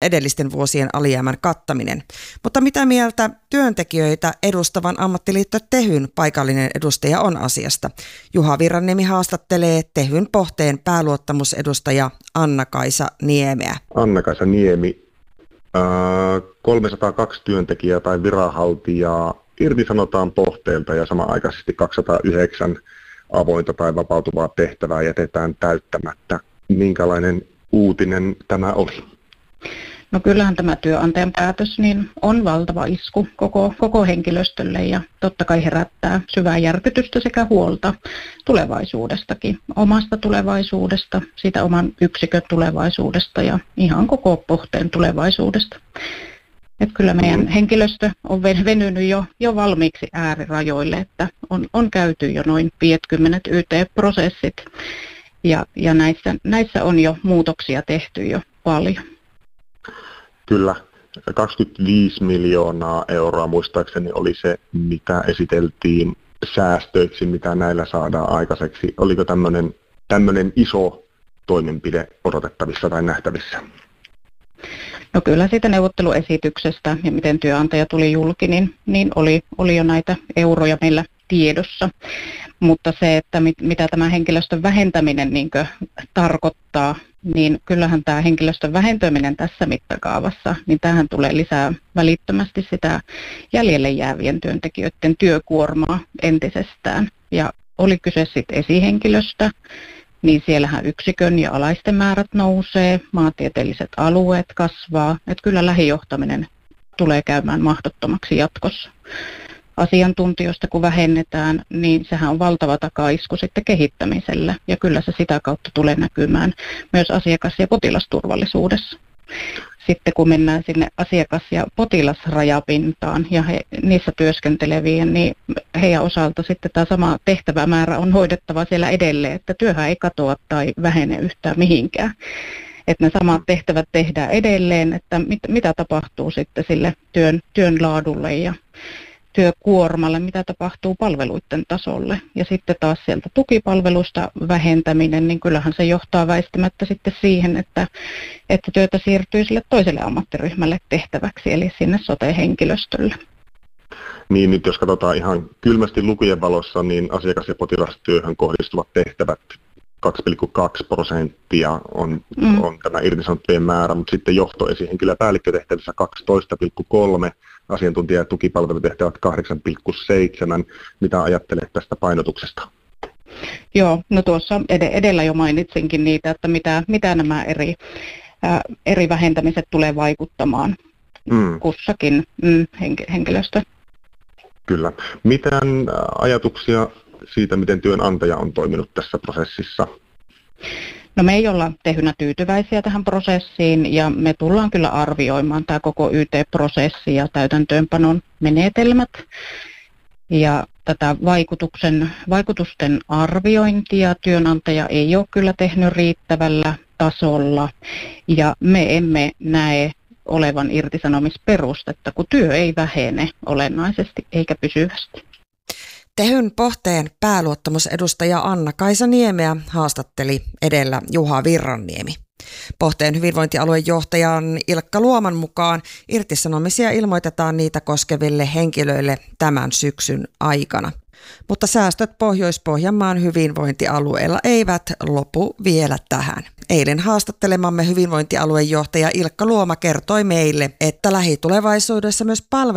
edellisten vuosien alijäämän kattaminen. Mutta mitä mieltä työntekijöitä edustavan ammattiliitto Tehyn paikallinen edustaja on asiasta? Juha Virranniemi haastattelee Tehyn Pohteen pääluottamusedustaja Anna-Kaisa Niemeä. Anna-Kaisa Niemi, 302 työntekijää tai viranhaltijaa irtisanotaan Pohteelta ja samanaikaisesti 209 avointa tai vapautuvaa tehtävää jätetään täyttämättä. Minkälainen uutinen tämä oli? No kyllähän tämä työnantajan päätös niin on valtava isku koko henkilöstölle ja totta kai herättää syvää järkytystä sekä huolta tulevaisuudestakin, omasta tulevaisuudesta, sitä oman yksikön tulevaisuudesta ja ihan koko Pohteen tulevaisuudesta. Että kyllä meidän henkilöstö on venynyt jo valmiiksi äärirajoille, että on käyty jo noin 50 YT-prosessit ja näissä on jo muutoksia tehty jo paljon. Kyllä, 25 miljoonaa euroa muistaakseni oli se, mitä esiteltiin säästöiksi, mitä näillä saadaan aikaiseksi. Oliko tämmöinen iso toimenpide odotettavissa tai nähtävissä? No kyllä siitä neuvotteluesityksestä ja miten työnantaja tuli julki, niin oli jo näitä euroja meillä tiedossa. Mutta se, että mitä tämä henkilöstön vähentäminen tarkoittaa, niin kyllähän tämä henkilöstön vähentäminen tässä mittakaavassa, niin tähän tulee lisää välittömästi sitä jäljelle jäävien työntekijöiden työkuormaa entisestään. Ja oli kyse sitten esihenkilöstä, niin siellähän yksikön ja alaisten määrät nousee, maantieteelliset alueet kasvaa, että kyllä lähijohtaminen tulee käymään mahdottomaksi jatkossa. Asiantuntijoista kun vähennetään, niin sehän on valtava takaisku sitten kehittämiselle ja kyllä se sitä kautta tulee näkymään myös asiakas- ja potilasturvallisuudessa. Sitten kun mennään sinne asiakas- ja potilasrajapintaan ja niissä työskentelevien, niin heidän osalta sitten tämä sama tehtävämäärä on hoidettava siellä edelleen, että työhän ei katoa tai vähene yhtään mihinkään. Että ne samat tehtävät tehdään edelleen, että mitä tapahtuu sitten sille työn laadulle ja työkuormalle, mitä tapahtuu palveluiden tasolle. Ja sitten taas sieltä tukipalvelusta vähentäminen, niin kyllähän se johtaa väistämättä sitten siihen, että työtä siirtyy sille toiselle ammattiryhmälle tehtäväksi, eli sinne sote-henkilöstölle. Niin nyt jos katsotaan ihan kylmästi lukujen valossa, niin asiakas- ja potilastyöhön kohdistuvat tehtävät 2,2% on tämä irtisanottujen määrä, mutta sitten johtoesihenkilö- ja päällikkötehtävissä 12,3%, asiantuntija- ja tukipalvelutehtävät 8,7%. Mitä ajattelet tästä painotuksesta? Joo, no tuossa edellä jo mainitsinkin niitä, että mitä nämä eri vähentämiset tulee vaikuttamaan kussakin henkilöstö. Kyllä. Mitään ajatuksia siitä, miten työnantaja on toiminut tässä prosessissa? No me ei olla Tehynä tyytyväisiä tähän prosessiin ja me tullaan kyllä arvioimaan tämä koko YT-prosessi ja täytäntöönpanon menetelmät. Ja tätä vaikutusten arviointia työnantaja ei ole kyllä tehnyt riittävällä tasolla ja me emme näe olevan irtisanomisperustetta, kun työ ei vähene olennaisesti eikä pysyvästi. Tehyn Pohteen pääluottamusedustaja Anna-Kaisa Niemeä haastatteli edellä Juha Virranniemi. Pohteen hyvinvointialueen johtajan Ilkka Luoman mukaan irtisanomisia ilmoitetaan niitä koskeville henkilöille tämän syksyn aikana. Mutta säästöt Pohjois-Pohjanmaan hyvinvointialueella eivät lopu vielä tähän. Eilen haastattelemamme hyvinvointialueen johtaja Ilkka Luoma kertoi meille, että lähitulevaisuudessa myös